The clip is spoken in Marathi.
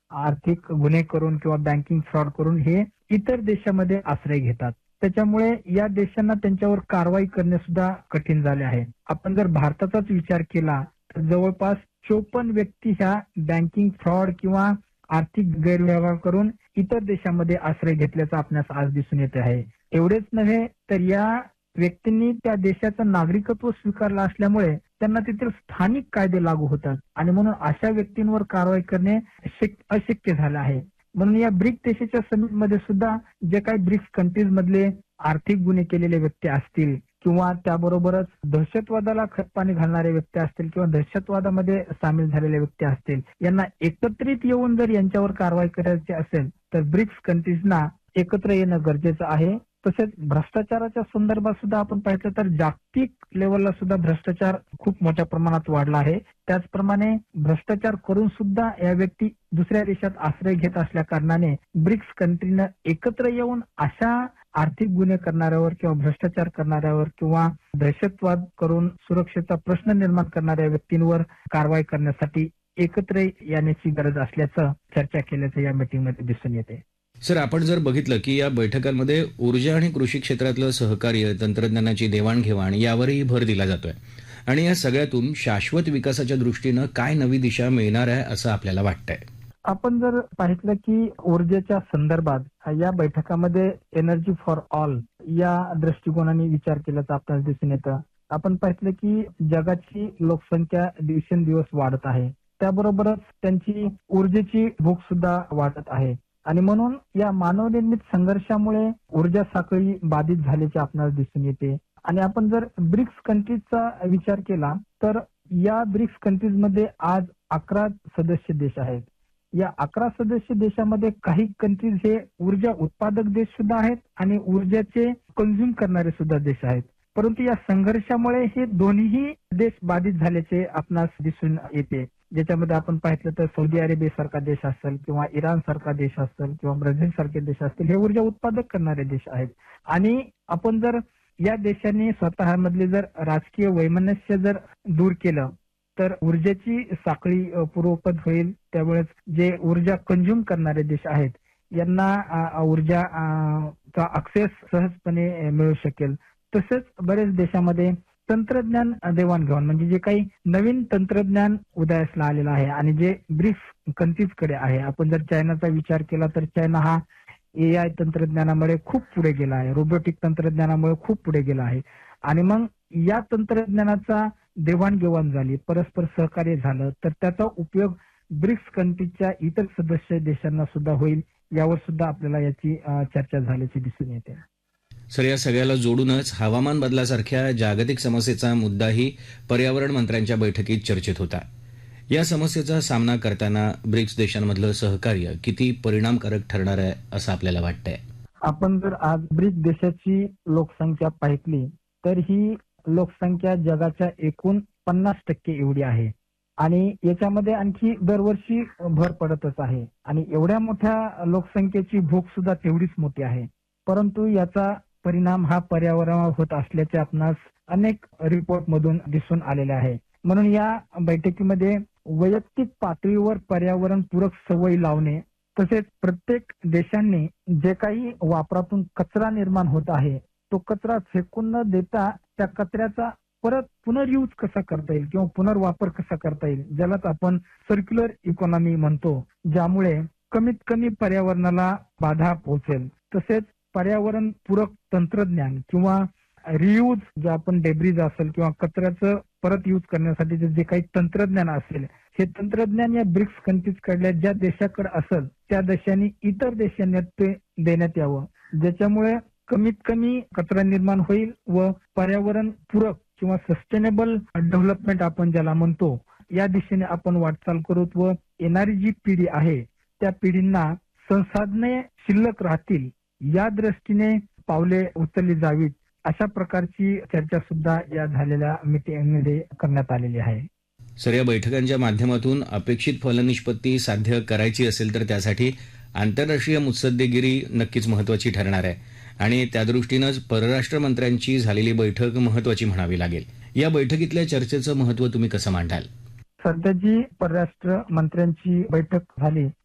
आर्थिक गुन्हे करून किंवा बँकिंग फ्रॉड करून हे इतर देशामध्ये आश्रय घेतात. त्याच्यामुळे या देशांना त्यांच्यावर कारवाई करणे सुद्धा कठीण झाले आहे. आपण जर भारताचाच विचार केला तर जवळपास 54 व्यक्ती ह्या बँकिंग फ्रॉड किंवा आर्थिक गैरव्यवहार करून इतर देशामध्ये आश्रय घेतल्याचं आपणास आज दिसून येते आहे. एवढेच नव्हे तर या व्यक्तींनी त्या देशाचं नागरिकत्व स्वीकारलं असल्यामुळे त्यांना तेथील स्थानिक कायदे लागू होतात आणि म्हणून अशा व्यक्तींवर कारवाई करणे अशक्य झालं आहे. म्हणून या ब्रिक्स देशाच्या समिटमध्ये सुद्धा जे काही ब्रिक्स कंट्रीज मधले आर्थिक गुन्हे केलेले व्यक्ती असतील किंवा त्याबरोबरच दहशतवादाला खतपाणी घालणारे व्यक्ती असतील किंवा दहशतवादामध्ये सामील झालेले व्यक्ती असतील, यांना एकत्रित येऊन जर यांच्यावर कारवाई करायची असेल तर ब्रिक्स कंट्रीजना एकत्र येणं गरजेचं आहे. तसेच भ्रष्टाचाराच्या संदर्भात सुद्धा आपण पाहिलं तर जागतिक लेवलला सुद्धा भ्रष्टाचार खूप मोठ्या प्रमाणात वाढला आहे. त्याचप्रमाणे भ्रष्टाचार करून सुद्धा या व्यक्ती दुसऱ्या देशात आश्रय घेत असल्या कारणाने ब्रिक्स कंट्रीनं एकत्र येऊन अशा आर्थिक गुन्हे करणाऱ्यावर किंवा भ्रष्टाचार करणाऱ्यावर किंवा दहशतवाद करून सुरक्षेचा प्रश्न निर्माण करणाऱ्या व्यक्तींवर कारवाई करण्यासाठी एकत्र येण्याची गरज असल्याचं चर्चा केल्याचं या मीटिंगमध्ये दिसून येते. सर, आपण जर बघितलं की या बैठकांमध्ये ऊर्जा आणि कृषी क्षेत्रातलं सहकार्य, तंत्रज्ञानाची देवाणघेवाण यावरही भर दिला जातोय आणि या सगळ्यातून शाश्वत विकासाच्या दृष्टीनं काय नवी दिशा मिळणार आहे असं आपल्याला वाटतंय? आपण जर पाहिलं की ऊर्जेच्या संदर्भात या बैठकामध्ये एनर्जी फॉर ऑल या दृष्टिकोनाने विचार केल्याचं आपल्याला दिसून येतं. आपण पाहिलं की जगाची लोकसंख्या दिवसेंदिवस वाढत आहे, त्याबरोबरच त्यांची ऊर्जेची भूक सुद्धा वाढत आहे आणि म्हणून या मानवनिर्मित संघर्षामुळे ऊर्जा साखळी बाधित झाल्याचे आपल्याला दिसून येते. आणि आपण जर ब्रिक्स कंट्रीजचा विचार केला तर या ब्रिक्स कंट्रीजमध्ये आज 11 सदस्य देश आहेत. या 11 सदस्य देशामध्ये काही कंट्रीज हे ऊर्जा उत्पादक देश सुद्धा आहेत आणि ऊर्जाचे कंझ्युम करणारे सुद्धा देश आहेत. परंतु या संघर्षामुळे हे दोन्ही देश बाधित झाल्याचे आपणास दिसून येते. ज्याच्यामध्ये आपण पाहिलं तर सौदी अरेबिया सारखा देश असेल किंवा इराण सारखा देश असेल किंवा ब्राझील सारखे देश असतील, हे ऊर्जा उत्पादक करणारे देश आहेत. आणि आपण जर या देशांनी स्वतःमधले जर राजकीय वैमनस्य जर दूर केलं तर ऊर्जेची साखळी पूर्वपद होईल. त्यामुळेच जे ऊर्जा कंझ्युम करणारे देश आहेत यांना ऊर्जा चा ऍक्सेस सहजपणे मिळू शकेल. तसेच बरेच देशामध्ये तंत्रज्ञान देवाणघेवाण म्हणजे जे काही नवीन तंत्रज्ञान उदयास आलेलं आहे आणि जे ब्रिक्स कंट्रीजकडे आहे. आपण जर चायनाचा विचार केला तर चायना हा AI तंत्रज्ञानामुळे खूप पुढे गेला आहे, रोबोटिक तंत्रज्ञानामुळे खूप पुढे गेला आहे आणि मग या तंत्रज्ञानाचा देवाणघेवाण झाली, परस्पर सहकार्य झालं तर त्याचा उपयोग ब्रिक्स कंट्रीजच्या इतर सदस्य देशांना सुद्धा होईल. यावर सुद्धा आपल्याला याची चर्चा झाल्याची दिसून येते. सर, या सगळ्याला जोडूनच हवामान बदलासारख्या जागतिक समस्येचा मुद्दाही पर्यावरण मंत्र्यांच्या बैठकीत चर्चेत होता. या समस्येचा सामना करताना ब्रिक्स देशांमधलं सहकार्य किती परिणामकारक ठरणार आहे असं आपल्याला वाटतंय? आपण जर आज ब्रिक्स देशाची लोकसंख्या पाहिली तर ही लोकसंख्या जगाच्या एकूण 50% एवढी आहे आणि याच्यामध्ये आणखी दरवर्षी भर पडतच आहे आणि एवढ्या मोठ्या लोकसंख्येची भूक सुद्धा तेवढीच मोठी आहे. परंतु याचा परिणाम हा पर्यावरणावर होत असल्याचे आपणास अनेक रिपोर्ट मधून दिसून आलेले आहे. म्हणून या बैठकीमध्ये वैयक्तिक पातळीवर पर्यावरण पूरक सवयी लावणे, तसेच प्रत्येक देशांनी जे काही वापरातून कचरा निर्माण होत आहे तो कचरा फेकून न देता त्या कचऱ्याचा परत पुनर्यूज कसा करता येईल किंवा पुनर्वापर कसा करता येईल, ज्यालाच आपण सर्क्युलर इकॉनॉमी म्हणतो, ज्यामुळे कमीत कमी पर्यावरणाला बाधा पोहोचेल. तसेच पर्यावरण पूरक तंत्रज्ञान किंवा रियूज जे आपण डेब्रिज असेल किंवा कचऱ्याचं परत यूज करण्यासाठी जे काही तंत्रज्ञान असेल, हे तंत्रज्ञान या ब्रिक्स कंट्रीज कडल्या ज्या देशाकडे असेल त्या देशांनी इतर देशांना ते देण्यात यावं, ज्याच्यामुळे कमीत कमी कचरा निर्माण होईल व पर्यावरण पूरक किंवा सस्टेनेबल डेव्हलपमेंट आपण ज्याला म्हणतो या दिशेने आपण वाटचाल करू व येणारी जी पिढी आहे त्या पिढींना संसाधने शिल्लक राहतील या दृष्टीने पावले उचलली जावीत, अशा प्रकारची चर्चा सुद्धा या झालेल्या मीटिंगमध्ये करण्यात आलेली आहे. सर, या बैठकांच्या माध्यमातून अपेक्षित फलनिष्पत्ती साध्य करायची असेल तर त्यासाठी आंतरराष्ट्रीय मुत्सद्देगिरी नक्कीच महत्वाची ठरणार आहे आणि त्यादृष्टीनंच परराष्ट्र मंत्र्यांची झालेली बैठक महत्वाची म्हणावी लागेल. या बैठकीतल्या चर्चेचं महत्व तुम्ही कसं मांडाल? सध्या जी परराष्ट्र मंत्र्यांची बैठक झाली